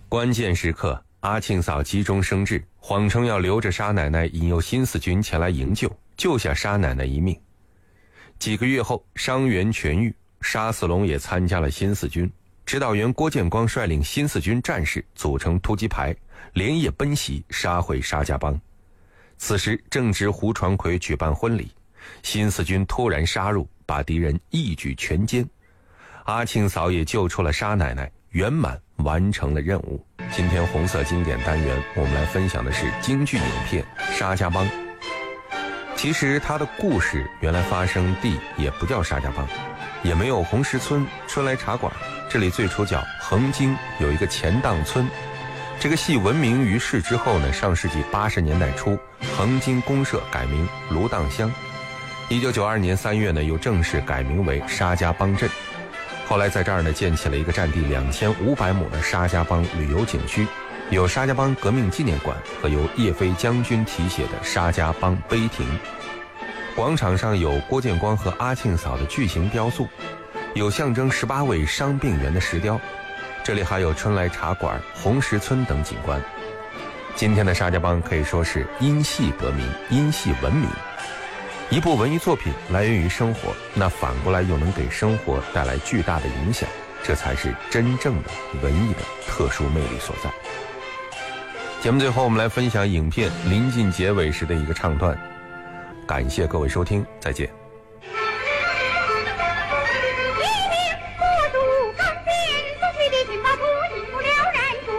关键时刻，阿庆嫂急中生智，谎称要留着沙奶奶，引诱新四军前来营救，救下沙奶奶一命。几个月后，伤员痊愈，沙四龙也参加了新四军。指导员郭建光率领新四军战士组成突击排，连夜奔袭，杀回沙家浜。此时正值胡传魁举办婚礼，新四军突然杀入，把敌人一举全歼。阿庆嫂也救出了沙奶奶，圆满完成了任务。今天红色经典单元，我们来分享的是京剧影片《沙家浜》。其实它的故事原来发生地也不叫沙家浜，也没有红石村、春来茶馆，这里最初叫横津，有一个钱荡村。这个戏闻名于世之后呢，上世纪80年代初，横津公社改名芦荡乡。1992年3月呢，又正式改名为沙家浜镇。后来在这儿呢，建起了一个占地2500亩的沙家浜旅游景区，有沙家浜革命纪念馆和由叶飞将军题写的沙家浜碑亭。广场上有郭建光和阿庆嫂的巨型雕塑，有象征18位伤病员的石雕，这里还有春来茶馆、红石村等景观。今天的沙家浜可以说是因戏得名，因戏闻名。一部文艺作品来源于生活，那反过来又能给生活带来巨大的影响，这才是真正的文艺的特殊魅力所在。节目最后我们来分享影片临近结尾时的一个唱段。感谢各位收听，再见。